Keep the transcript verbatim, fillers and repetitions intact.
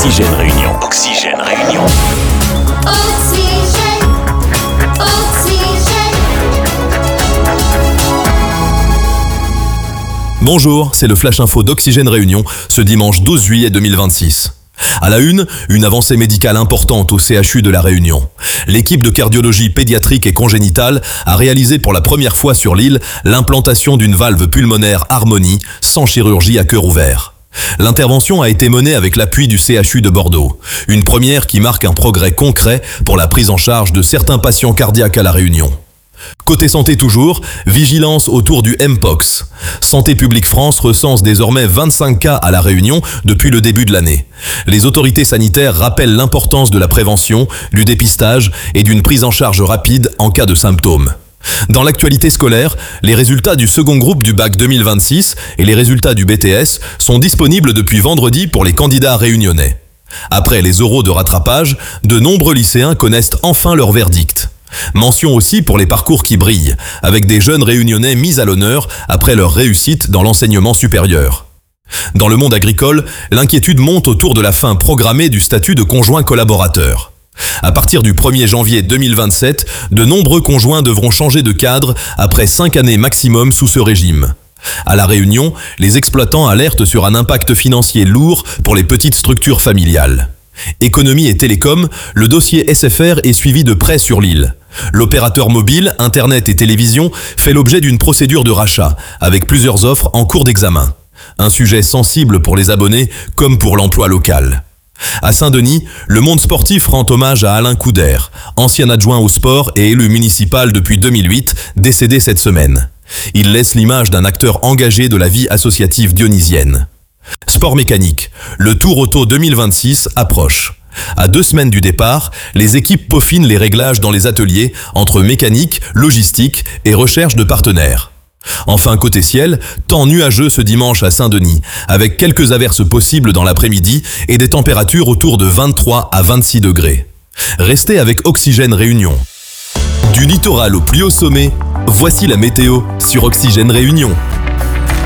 Oxygène Réunion. Oxygène Réunion. Oxygène, oxygène. Bonjour, c'est le Flash Info d'Oxygène Réunion, ce dimanche douze juillet deux mille vingt-six. À la une, une avancée médicale importante au C H U de La Réunion. L'équipe de cardiologie pédiatrique et congénitale a réalisé pour la première fois sur l'île l'implantation d'une valve pulmonaire Harmonie sans chirurgie à cœur ouvert. L'intervention a été menée avec l'appui du C H U de Bordeaux, une première qui marque un progrès concret pour la prise en charge de certains patients cardiaques à La Réunion. Côté santé toujours, vigilance autour du Mpox. Santé publique France recense désormais vingt-cinq cas à La Réunion depuis le début de l'année. Les autorités sanitaires rappellent l'importance de la prévention, du dépistage et d'une prise en charge rapide en cas de symptômes. Dans l'actualité scolaire, les résultats du second groupe du bac deux mille vingt-six et les résultats du B T S sont disponibles depuis vendredi pour les candidats réunionnais. Après les oraux de rattrapage, de nombreux lycéens connaissent enfin leur verdict. Mention aussi pour les parcours qui brillent, avec des jeunes réunionnais mis à l'honneur après leur réussite dans l'enseignement supérieur. Dans le monde agricole, l'inquiétude monte autour de la fin programmée du statut de conjoint collaborateur. À partir du premier janvier deux mille vingt-sept, de nombreux conjoints devront changer de cadre après cinq années maximum sous ce régime. À La Réunion, les exploitants alertent sur un impact financier lourd pour les petites structures familiales. Économie et télécom, le dossier S F R est suivi de près sur l'île. L'opérateur mobile, internet et télévision fait l'objet d'une procédure de rachat, avec plusieurs offres en cours d'examen. Un sujet sensible pour les abonnés comme pour l'emploi local. À Saint-Denis, le monde sportif rend hommage à Alain Couder, ancien adjoint au sport et élu municipal depuis deux mille huit, décédé cette semaine. Il laisse l'image d'un acteur engagé de la vie associative dionysienne. Sport mécanique, le Tour Auto deux mille vingt-six approche. À deux semaines du départ, les équipes peaufinent les réglages dans les ateliers entre mécanique, logistique et recherche de partenaires. Enfin, côté ciel, temps nuageux ce dimanche à Saint-Denis, avec quelques averses possibles dans l'après-midi et des températures autour de vingt-trois à vingt-six degrés. Restez avec Oxygène Réunion. Du littoral au plus haut sommet, voici la météo sur Oxygène Réunion.